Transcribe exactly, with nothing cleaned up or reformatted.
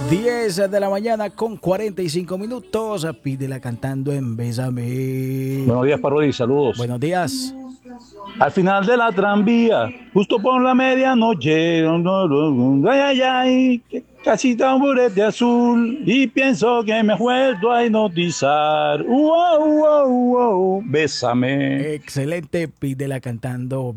diez de la mañana con cuarenta y cinco minutos. Pídela cantando en Bésame. Buenos días, Parodi, saludos. Buenos días. Al final de la tranvía, justo por la medianoche, ay, ay, ay, que casi tamborete azul, y pienso que me he vuelto a hipnotizar. Wow, wow, wow, bésame. Excelente, pídela cantando